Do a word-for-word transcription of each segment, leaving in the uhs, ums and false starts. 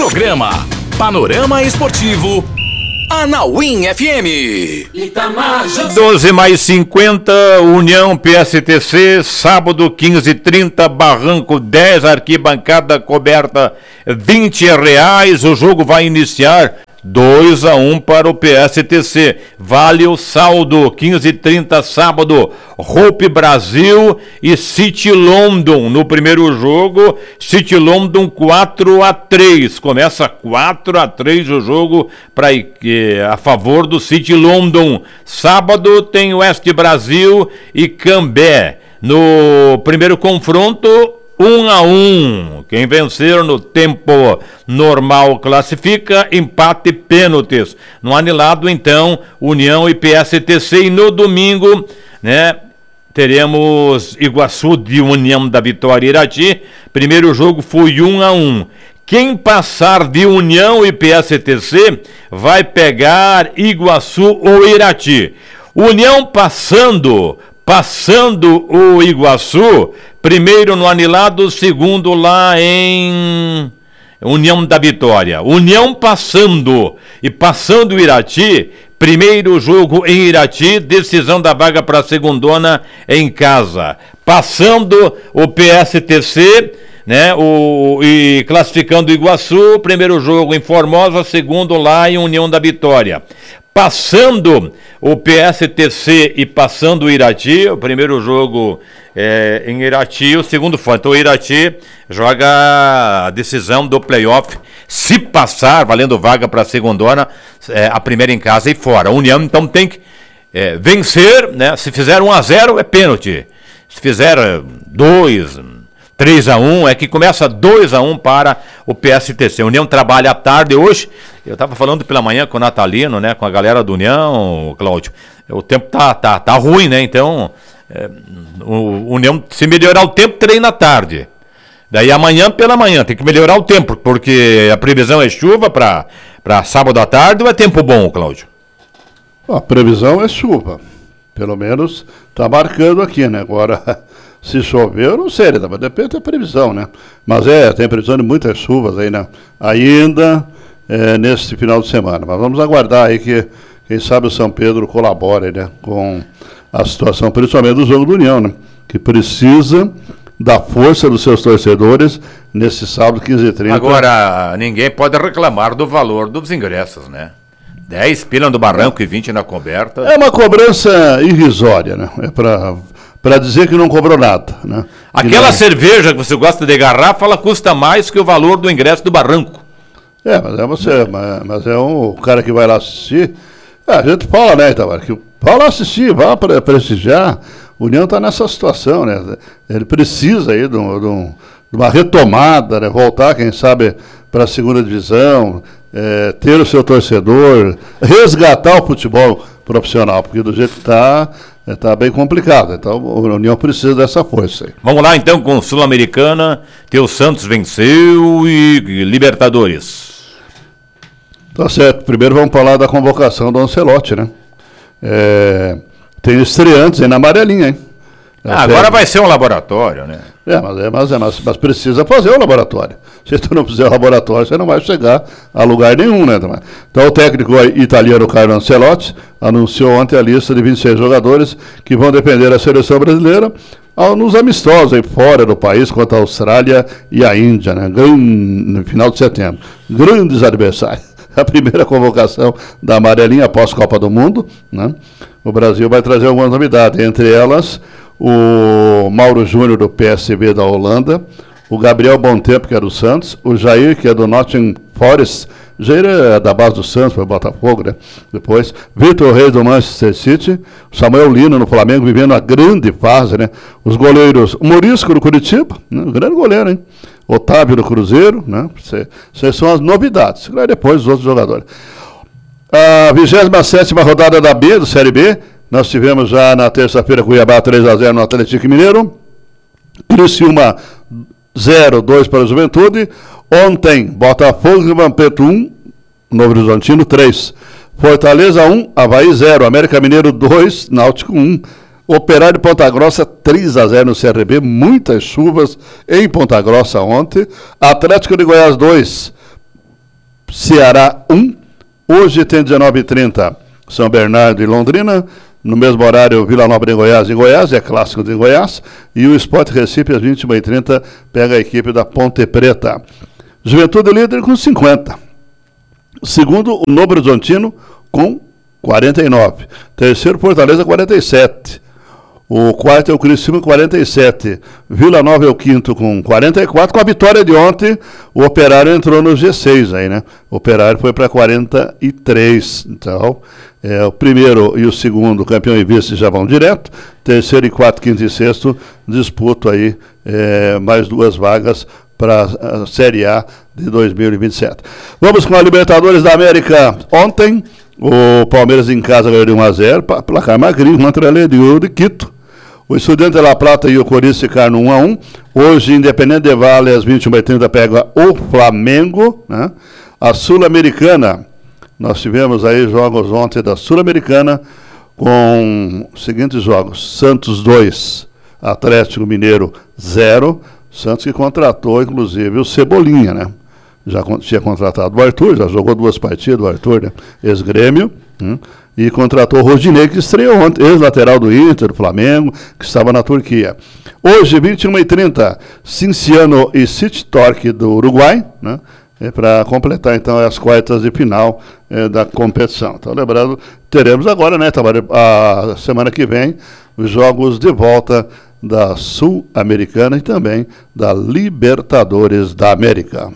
Programa Panorama Esportivo Anauim F M. doze mais cinquenta, União P S T C, sábado quinze e trinta, Barranco dez, arquibancada coberta vinte reais. O jogo vai iniciar dois a um para o P S T C. Vale o saldo. quinze e trinta, sábado, Hope Brasil e City London. No primeiro jogo, City London quatro a três. Começa quatro a três o jogo pra, eh, a favor do City London. Sábado tem West Brasil e Cambé. No primeiro confronto, um a um. Quem vencer no tempo normal classifica, empate pênaltis. No anulado, então, União e P S T C. E no domingo, né, teremos Iguaçu de União da Vitória e Irati. Primeiro jogo foi um a um. Quem passar de União e P S T C vai pegar Iguaçu ou Irati. União passando... Passando o Iguaçu, primeiro no anulado, segundo lá em União da Vitória. União passando e passando o Irati, primeiro jogo em Irati, decisão da vaga para a segundona em casa. Passando o P S T C, né, o, e classificando o Iguaçu, primeiro jogo em Formosa, segundo lá em União da Vitória. Passando o P S T C e passando o Irati, o primeiro jogo é, em Irati, o segundo fora. Então o Irati joga a decisão do playoff, se passar, valendo vaga para a segundona, é, a primeira em casa e fora. A União então tem que é, vencer, né? Se fizer um a zero é pênalti, se fizer dois, três a um, é que começa dois a um para o P S T C. A União trabalha à tarde hoje. Eu estava falando pela manhã com o Natalino, né, com a galera do União, Cláudio. O tempo tá, tá, tá ruim, né? Então, é, o União, se melhorar o tempo, treina à tarde. Daí amanhã pela manhã, tem que melhorar o tempo, porque a previsão é chuva para sábado à tarde, ou é tempo bom, Cláudio? A previsão é chuva. Pelo menos tá marcando aqui, né? Agora... Se chover, eu não sei, mas depende da previsão, né? Mas é, tem previsão de muitas chuvas aí, né? Ainda é, neste final de semana. Mas vamos aguardar aí que, quem sabe, o São Pedro colabore, né? Com a situação, principalmente do jogo do União, né? Que precisa da força dos seus torcedores nesse sábado, quinze e trinta. Agora, ninguém pode reclamar do valor dos ingressos, né? dez pila no Barranco e vinte na coberta. É uma cobrança irrisória, né? É para... Para dizer que não cobrou nada, né? Aquela não... cerveja que você gosta de garrafa, ela custa mais que o valor do ingresso do Barranco. É, mas é você, mas, mas é um o cara que vai lá assistir. É, a gente fala, né, Itamar, que vai lá assistir, vai para prestigiar. O União está nessa situação, né? Ele precisa aí de, um, de, um, de uma retomada, né? Voltar, quem sabe, para a segunda divisão, é, ter o seu torcedor, resgatar o futebol profissional, porque do jeito que está... Está bem complicado, então a União precisa dessa força aí. Vamos lá então com Sul-Americana, que o Santos venceu e Libertadores. Tá certo, primeiro vamos falar da convocação do Ancelotti, né? É, tem estreantes aí na amarelinha, hein? Ah, agora vai ser um laboratório, né? É, mas, é, mas, é, mas, mas precisa fazer o laboratório. Se tu não fizer o laboratório, você não vai chegar a lugar nenhum, né? Então o técnico italiano Carlo Ancelotti anunciou ontem a lista de vinte e seis jogadores que vão depender da seleção brasileira ao, nos amistosos aí fora do país contra a Austrália e a Índia, né? No final de setembro. Grandes adversários. A primeira convocação da amarelinha após Copa do Mundo, né? O Brasil vai trazer algumas novidades, entre elas o Mauro Júnior do P S V da Holanda, o Gabriel Bontempo, que é do Santos, o Jair, que é do Nottingham Forest, Jair é da base do Santos, foi Botafogo, né? Depois, Vitor Reis do Manchester City, Samuel Lino no Flamengo, vivendo a grande fase, né? Os goleiros, o Morisco do Curitiba, né? Um grande goleiro, hein? Otávio do Cruzeiro, né? Essas são as novidades. E depois os outros jogadores. A vigésima sétima rodada da B, do Série B, nós tivemos já na terça-feira Cuiabá três a zero no Atlético Mineiro, Criciúma zero a dois para a Juventude. Ontem, Botafogo e Vampeta um, Novo Horizontino três. Fortaleza um, Avaí zero, América Mineiro dois, Náutico um. Operário de Ponta Grossa três a zero no C R B, muitas chuvas em Ponta Grossa ontem. Atlético de Goiás dois, Ceará um. Hoje tem dezenove e trinta São Bernardo e Londrina. No mesmo horário, Vila Nova em Goiás, em Goiás, é clássico de Goiás. E o Sport Recife, às vinte e uma e trinta, pega a equipe da Ponte Preta. Juventude líder com cinquenta. Segundo, o Novo Horizontino com quarenta e nove. Terceiro, Fortaleza, quarenta e sete. O quarto é o Criciúma, quarenta e sete. Vila Nova é o quinto com quarenta e quatro. Com a vitória de ontem, o Operário entrou no G seis aí, né? O Operário foi para quarenta e três. Então, é, o primeiro e o segundo, campeão e vice, já vão direto. Terceiro e quarto, quinto e sexto, disputam aí é, mais duas vagas para a Série A de dois mil e vinte e sete. Vamos com a Libertadores da América. Ontem, o Palmeiras em casa ganhou de um a zero, placar magrinho, contra a Leão de Quito. O Estudiante de La Plata e o Corinthians ficaram no um a um. Hoje, Independente de Vale, às vinte e uma e trinta, pega o Flamengo, né? A Sul-Americana, nós tivemos aí jogos ontem da Sul-Americana com os seguintes jogos: Santos dois, Atlético Mineiro zero. Santos que contratou, inclusive, o Cebolinha, né? Já tinha contratado o Arthur, já jogou duas partidas, o Arthur, né? Ex-Grêmio, né? E contratou o Rodinei, que estreou ontem, ex-lateral do Inter, do Flamengo, que estava na Turquia. Hoje, vinte e uma e trinta, Cinciano e City Torque do Uruguai, né? É para completar, então, as quartas de final é, da competição. Então, lembrando, teremos agora, né, Tamara, a semana que vem, os jogos de volta da Sul-Americana e também da Libertadores da América.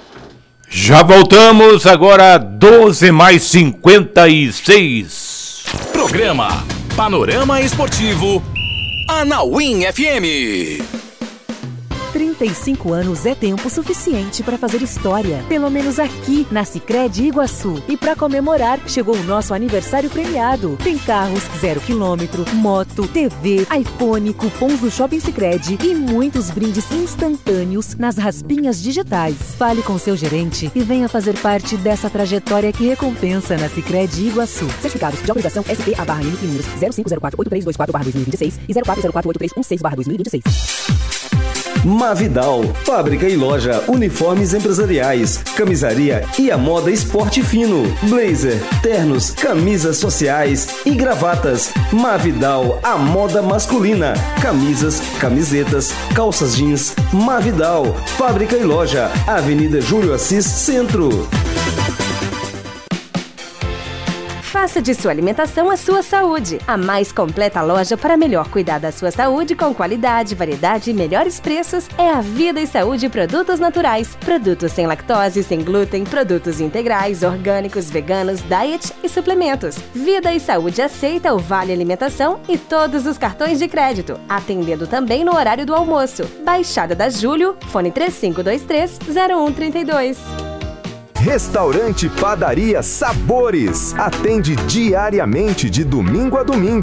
Já voltamos, agora doze mais cinquenta e seis. Programa Panorama Esportivo Anauim F M. trinta e cinco anos é tempo suficiente para fazer história, pelo menos aqui na Sicredi Iguaçu. E para comemorar, chegou o nosso aniversário premiado. Tem carros zero quilômetro, moto, T V, iPhone, cupons do Shopping Sicredi e muitos brindes instantâneos nas raspinhas digitais. Fale com seu gerente e venha fazer parte dessa trajetória que recompensa na Sicredi Iguaçu. Certificados de autorização S P A barra N I C números zero cinco zero quatro oito três dois quatro barra dois mil e vinte e seis e zero quatro zero quatro oito três um seis barra dois mil e vinte e seis. Mavidal, fábrica e loja, uniformes empresariais, camisaria e a moda esporte fino, blazer, ternos, camisas sociais e gravatas. Mavidal, a moda masculina, camisas, camisetas, calças jeans. Mavidal, fábrica e loja, Avenida Júlio Assis, Centro. Faça de sua alimentação a sua saúde. A mais completa loja para melhor cuidar da sua saúde com qualidade, variedade e melhores preços é a Vida e Saúde Produtos Naturais. Produtos sem lactose, sem glúten, produtos integrais, orgânicos, veganos, diet e suplementos. Vida e Saúde aceita o Vale Alimentação e todos os cartões de crédito, atendendo também no horário do almoço. Baixada da Júlio, fone três cinco dois três zero um três dois. Restaurante Padaria Sabores. Atende diariamente de domingo a domingo.